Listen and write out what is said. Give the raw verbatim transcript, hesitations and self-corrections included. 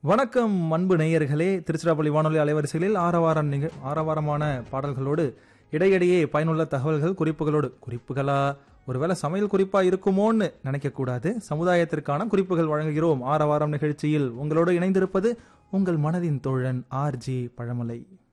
வணக்கம் அன்பு நேயர்களே. திருச்சிராப்பள்ளி வானொலி அலைவரிசைகளில் ஆரவாரம் நிக ஆரவாரமான பாடல்களோடு இடையிடையே பயனுள்ள தகவல்கள் குறிப்புகளோடு குறிப்புகளா ஒருவேளை சமையல் குறிப்பா இருக்குமோன்னு நினைக்க கூடாது. சமுதாயத்திற்கான குறிப்புகள் வழங்குகிறோம். ஆரவாரம் நிகழ்ச்சியில் உங்களோடு இணைந்திருப்பது உங்கள் மனதின் தோழன் ஆர் ஜி பழமலை.